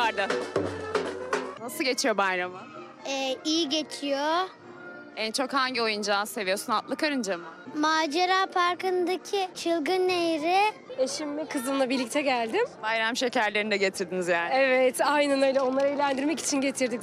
tekrardan. Nasıl geçiyor bayramı? İyi geçiyor. En çok hangi oyuncağı seviyorsun? Atlı karınca mı? Macera Parkı'ndaki Çılgın Nehri. Eşim ve kızımla birlikte geldim. Bayram şekerlerini de getirdiniz yani. Evet, aynen öyle. Onları eğlendirmek için getirdik